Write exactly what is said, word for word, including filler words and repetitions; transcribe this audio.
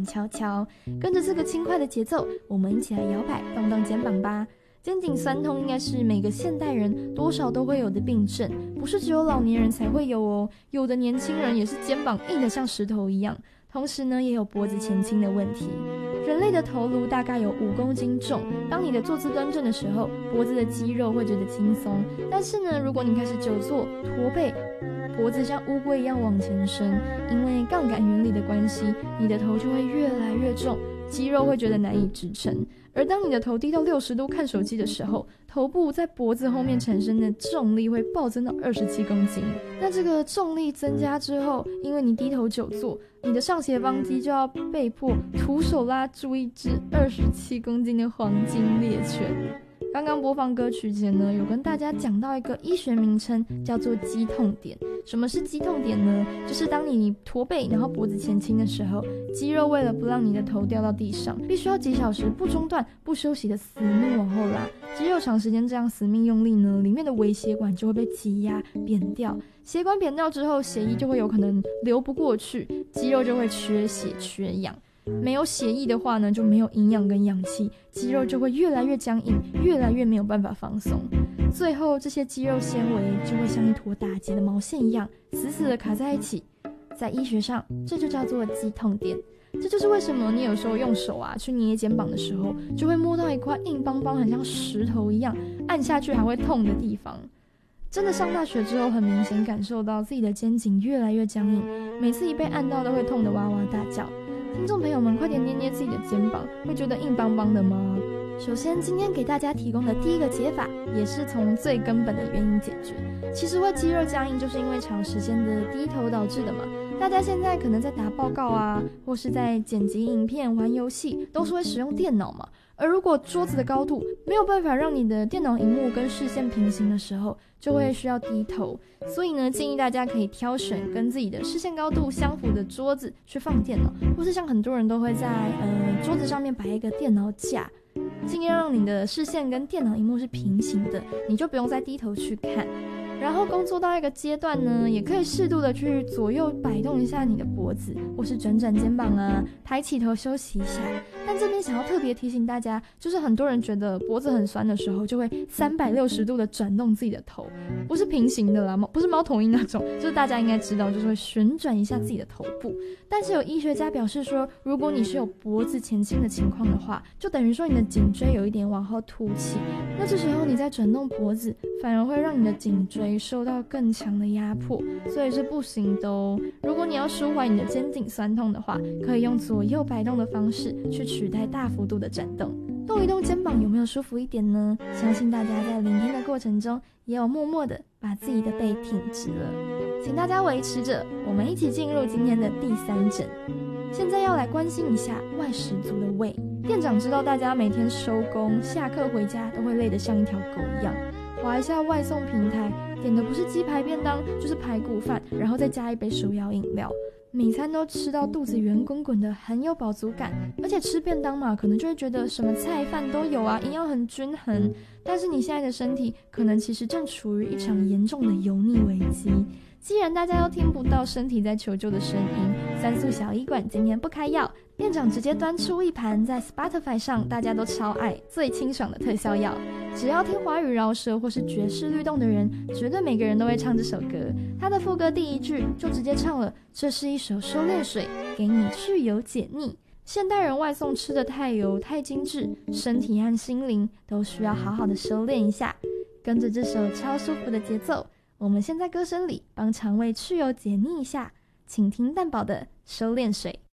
静悄悄。跟着这个轻快的节奏，我们一起来摇摆动动肩膀吧。肩颈酸痛应该是每个现代人多少都会有的病症，不是只有老年人才会有哦，有的年轻人也是肩膀硬得像石头一样，同时呢也有脖子前倾的问题。人类的头颅大概有五公斤重，当你的坐姿端正的时候，脖子的肌肉会觉得轻松，但是呢如果你开始久坐驼背，脖子像乌龟一样往前伸，因为杠杆原理的关系，你的头就会越来越重，肌肉会觉得难以支撑。而当你的头低到六十度看手机的时候，头部在脖子后面产生的重力会暴增到二十七公斤。那这个重力增加之后，因为你低头久坐，你的上斜方肌就要被迫徒手拉住一只二十七公斤的黄金猎犬。刚刚播放歌曲前呢，有跟大家讲到一个医学名称，叫做肌痛点。什么是肌痛点呢？就是当你驼背然后脖子前倾的时候，肌肉为了不让你的头掉到地上，必须要几小时不中断不休息的死命往后拉。肌肉长时间这样死命用力呢，里面的微血管就会被挤压扁掉，血管扁掉之后，血液就会有可能流不过去，肌肉就会缺血缺氧。没有血液的话呢，就没有营养跟氧气，肌肉就会越来越僵硬，越来越没有办法放松，最后这些肌肉纤维就会像一坨打结的毛线一样死死的卡在一起。在医学上这就叫做肌痛点。这就是为什么你有时候用手啊去捏肩膀的时候，就会摸到一块硬邦邦很像石头一样按下去还会痛的地方。真的上大学之后，很明显感受到自己的肩颈越来越僵硬，每次一被按到都会痛得哇哇大叫。听众朋友们，快点捏捏自己的肩膀，会觉得硬邦邦的吗？首先，今天给大家提供的第一个解法，也是从最根本的原因解决。其实会肌肉僵硬，就是因为长时间的低头导致的嘛。大家现在可能在打报告啊，或是在剪辑影片、玩游戏，都是会使用电脑嘛。而如果桌子的高度没有办法让你的电脑萤幕跟视线平行的时候，就会需要低头。所以呢，建议大家可以挑选跟自己的视线高度相符的桌子去放电脑，或是像很多人都会在呃桌子上面摆一个电脑架，尽量让你的视线跟电脑萤幕是平行的，你就不用再低头去看。然后工作到一个阶段呢，也可以适度的去左右摆动一下你的脖子，或是转转肩膀啊，抬起头休息一下。但这边想要特别提醒大家，就是很多人觉得脖子很酸的时候，就会三百六十度的转动自己的头，不是平行的啦，不是猫头鹰那种，就是大家应该知道，就是会旋转一下自己的头部。但是有医学家表示说，如果你是有脖子前倾的情况的话，就等于说你的颈椎有一点往后凸起，那这时候你在转动脖子，反而会让你的颈椎受到更强的压迫，所以是不行的哦。如果你要舒缓你的肩颈酸痛的话，可以用左右摆动的方式去取代大幅度的转动。动一动肩膀有没有舒服一点呢？相信大家在聆听的过程中也有默默的把自己的背挺直了。请大家维持着，我们一起进入今天的第三诊。现在要来关心一下外食族的胃。店长知道大家每天收工下课回家都会累得像一条狗一样，滑一下外送平台，点的不是鸡排便当就是排骨饭，然后再加一杯手摇饮料，每餐都吃到肚子圆滚滚的，很有饱足感。而且吃便当嘛，可能就会觉得什么菜饭都有啊，营养很均衡。但是你现在的身体可能其实正处于一场严重的油腻危机。既然大家都听不到身体在求救的声音，三素小医馆今天不开药，店长直接端出一盘在 Spotify 上大家都超爱最清爽的特效药。只要听华语饶舌或是爵士律动的人，绝对每个人都会唱这首歌。他的副歌第一句就直接唱了，这是一首收敛水，给你去油解腻。现代人外送吃的太油太精致，身体和心灵都需要好好的收敛一下。跟着这首超舒服的节奏，我们先在歌声里帮肠胃去油解腻一下，请听蛋堡的收敛水。